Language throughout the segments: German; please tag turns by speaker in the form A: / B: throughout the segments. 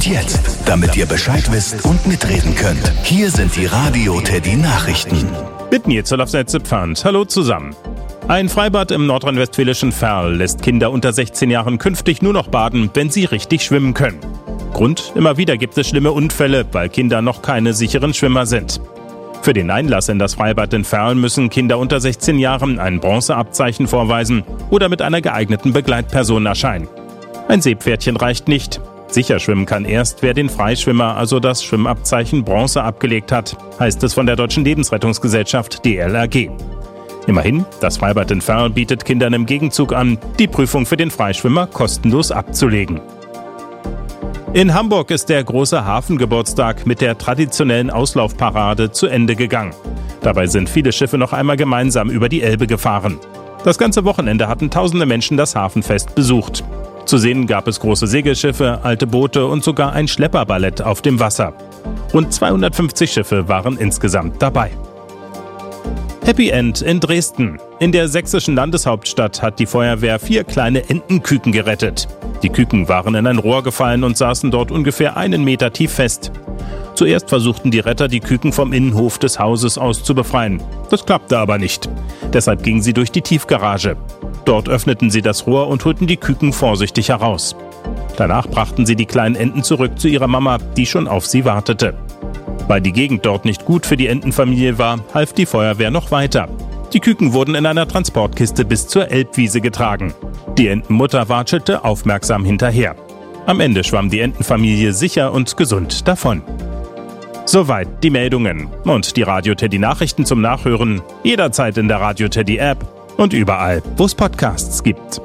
A: Und jetzt, damit ihr Bescheid wisst und mitreden könnt, hier sind die Radio Teddy Nachrichten.
B: Mit mir zur Pfand. Hallo zusammen. Ein Freibad im nordrhein-westfälischen Verl lässt Kinder unter 16 Jahren künftig nur noch baden, wenn sie richtig schwimmen können. Grund: immer wieder gibt es schlimme Unfälle, weil Kinder noch keine sicheren Schwimmer sind. Für den Einlass in das Freibad in Verl müssen Kinder unter 16 Jahren ein Bronzeabzeichen vorweisen oder mit einer geeigneten Begleitperson erscheinen. Ein Seepferdchen reicht nicht. Sicher schwimmen kann erst, wer den Freischwimmer, also das Schwimmabzeichen Bronze, abgelegt hat, heißt es von der Deutschen Lebensrettungsgesellschaft DLRG. Immerhin, das Freibad in Verl bietet Kindern im Gegenzug an, die Prüfung für den Freischwimmer kostenlos abzulegen. In Hamburg ist der große Hafengeburtstag mit der traditionellen Auslaufparade zu Ende gegangen. Dabei sind viele Schiffe noch einmal gemeinsam über die Elbe gefahren. Das ganze Wochenende hatten tausende Menschen das Hafenfest besucht. Zu sehen gab es große Segelschiffe, alte Boote und sogar ein Schlepperballett auf dem Wasser. Rund 250 Schiffe waren insgesamt dabei. Happy End in Dresden. In der sächsischen Landeshauptstadt hat die Feuerwehr 4 kleine Entenküken gerettet. Die Küken waren in ein Rohr gefallen und saßen dort ungefähr 1 Meter tief fest. Zuerst versuchten die Retter, die Küken vom Innenhof des Hauses aus zu befreien. Das klappte aber nicht. Deshalb gingen sie durch die Tiefgarage. Dort öffneten sie das Rohr und holten die Küken vorsichtig heraus. Danach brachten sie die kleinen Enten zurück zu ihrer Mama, die schon auf sie wartete. Weil die Gegend dort nicht gut für die Entenfamilie war, half die Feuerwehr noch weiter. Die Küken wurden in einer Transportkiste bis zur Elbwiese getragen. Die Entenmutter watschelte aufmerksam hinterher. Am Ende schwamm die Entenfamilie sicher und gesund davon. Soweit die Meldungen. Und die Radio Teddy Nachrichten zum Nachhören jederzeit in der Radio Teddy App und überall, wo es Podcasts gibt.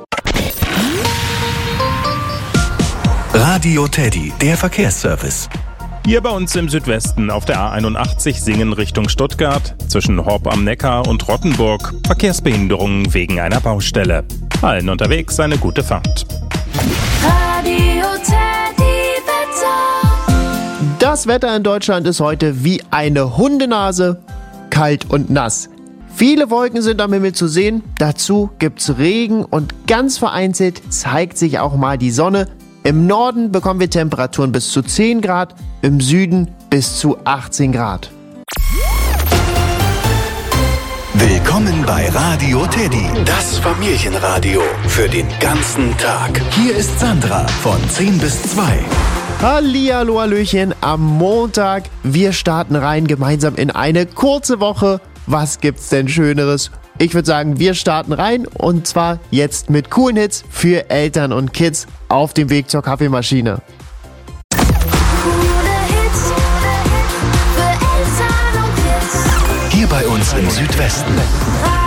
A: Radio Teddy, der Verkehrsservice.
B: Hier bei uns im Südwesten auf der A81 Singen Richtung Stuttgart, zwischen Horb am Neckar und Rottenburg, Verkehrsbehinderungen wegen einer Baustelle. Allen unterwegs eine gute Fahrt.
C: Radio Teddy Wetter.
D: Das Wetter in Deutschland ist heute wie eine Hundenase, kalt und nass. Viele Wolken sind am Himmel zu sehen, dazu gibt's Regen und ganz vereinzelt zeigt sich auch mal die Sonne. Im Norden bekommen wir Temperaturen bis zu 10 Grad, im Süden bis zu 18 Grad.
A: Willkommen bei Radio Teddy, das Familienradio für den ganzen Tag. Hier ist Sandra von 10 bis 2.
D: Hallihallo, Hallöchen am Montag. Wir starten rein gemeinsam in eine kurze Woche. Was gibt's denn Schöneres? Ich würde sagen, wir starten rein und zwar jetzt mit coolen Hits für Eltern und Kids auf dem Weg zur Kaffeemaschine.
A: Hier bei uns im Südwesten.